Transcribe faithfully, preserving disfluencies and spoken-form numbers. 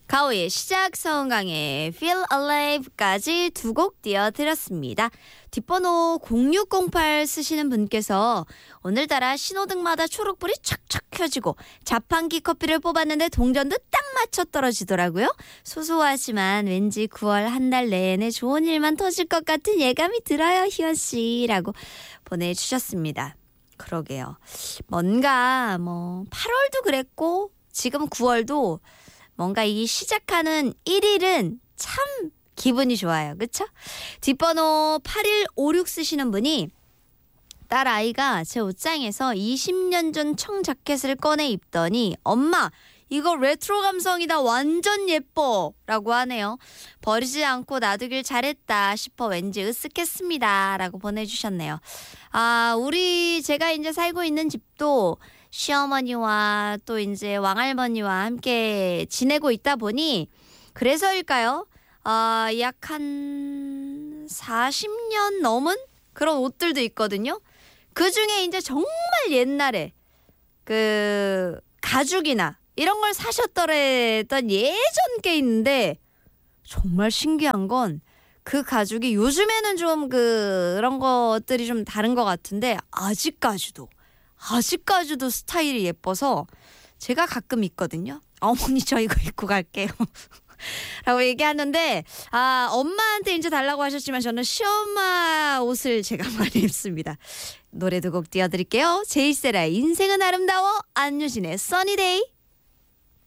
가오의 시작, 서은강의 Feel Alive까지 두 곡 띄워드렸습니다. 뒷번호 공육공팔 쓰시는 분께서 오늘따라 신호등마다 초록불이 촥촥 켜지고 자판기 커피를 뽑았는데 동전도 딱 맞춰 떨어지더라고요. 소소하지만 왠지 구월 한 달 내내 좋은 일만 터질 것 같은 예감이 들어요, 희원씨 라고 보내주셨습니다. 그러게요. 뭔가 뭐 팔월도 그랬고 지금 구월도 뭔가 이 시작하는 일 일은 참 기분이 좋아요. 그쵸? 뒷번호 팔일오육 쓰시는 분이 딸 아이가 제 옷장에서 이십 년 전 청 자켓을 꺼내 입더니 엄마 이거 레트로 감성이다 완전 예뻐 라고 하네요. 버리지 않고 놔두길 잘했다 싶어 왠지 으쓱했습니다 라고 보내주셨네요. 아 우리 제가 이제 살고 있는 집도 시어머니와 또 이제 왕할머니와 함께 지내고 있다 보니 그래서일까요? 아, 약 한 사십 년 넘은 그런 옷들도 있거든요. 그 중에 이제 정말 옛날에 그 가죽이나 이런 걸 사셨더랬던 예전 게 있는데 정말 신기한 건 그 가죽이 요즘에는 좀 그런 것들이 좀 다른 것 같은데 아직까지도 아직까지도 스타일이 예뻐서 제가 가끔 입거든요. 어머니 저 이거 입고 갈게요. 라고 얘기하는데 아 엄마한테 이제 달라고 하셨지만 저는 시엄마 옷을 제가 많이 입습니다. 노래 두 곡 띄워드릴게요. 제이세라의 인생은 아름다워, 안유진의 써니데이.